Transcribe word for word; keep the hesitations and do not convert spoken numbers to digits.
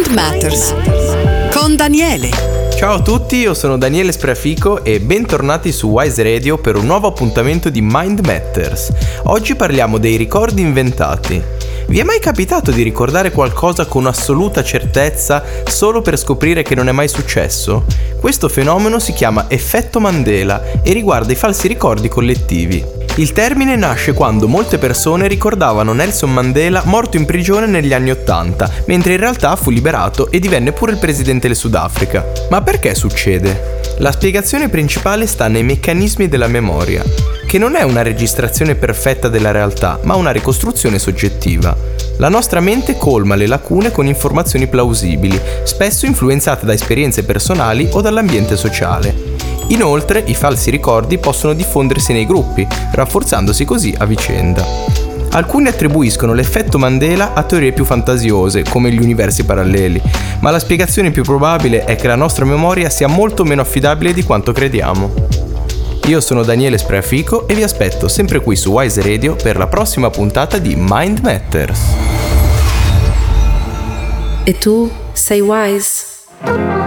Mind Matters con Daniele. Ciao a tutti, io sono Daniele Spreafico e bentornati su Wise Radio per un nuovo appuntamento di Mind Matters. Oggi parliamo dei ricordi inventati. Vi è mai capitato di ricordare qualcosa con assoluta certezza solo per scoprire che non è mai successo? Questo fenomeno si chiama effetto Mandela e riguarda i falsi ricordi collettivi. Il termine nasce quando molte persone ricordavano Nelson Mandela morto in prigione negli anni ottanta, mentre in realtà fu liberato e divenne pure il presidente del Sudafrica. Ma perché succede? La spiegazione principale sta nei meccanismi della memoria, che non è una registrazione perfetta della realtà, ma una ricostruzione soggettiva. La nostra mente colma le lacune con informazioni plausibili, spesso influenzate da esperienze personali o dall'ambiente sociale. Inoltre, i falsi ricordi possono diffondersi nei gruppi, rafforzandosi così a vicenda. Alcuni attribuiscono l'effetto Mandela a teorie più fantasiose, come gli universi paralleli, ma la spiegazione più probabile è che la nostra memoria sia molto meno affidabile di quanto crediamo. Io sono Daniele Spreafico e vi aspetto sempre qui su Wise Radio per la prossima puntata di Mind Matters. E tu sei wise?